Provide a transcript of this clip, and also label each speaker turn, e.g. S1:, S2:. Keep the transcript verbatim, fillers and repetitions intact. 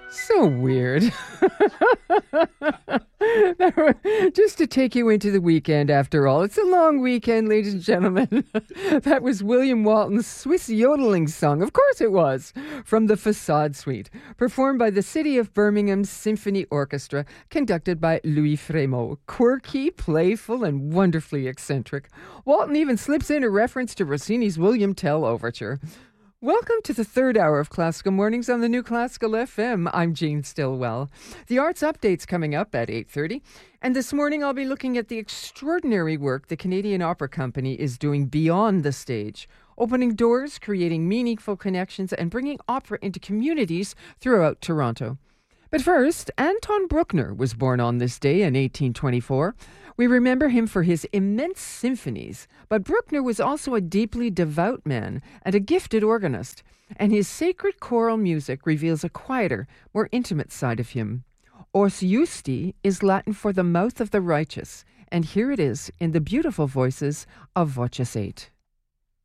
S1: So weird. That wa- Just to take you into the weekend, after all. It's a long weekend, ladies and gentlemen. That was William Walton's Swiss yodeling song. Of course it was. From the Facade Suite, performed by the City of Birmingham Symphony Orchestra, conducted by Louis Frémaux. Quirky, playful, and wonderfully eccentric. Walton even slips in a reference to Rossini's William Tell Overture. Welcome to the third hour of Classical Mornings on the New Classical F M. I'm Jean Stillwell. The Arts Update's coming up at eight thirty, and this morning I'll be looking at the extraordinary work the Canadian Opera Company is doing beyond the stage, opening doors, creating meaningful connections, and bringing opera into communities throughout Toronto. But first, Anton Bruckner was born on this day in eighteen twenty-four. We remember him for his immense symphonies, but Bruckner was also a deeply devout man and a gifted organist, and his sacred choral music reveals a quieter, more intimate side of him. Ors Justi is Latin for the mouth of the righteous, and here it is in the beautiful voices of Voces eight.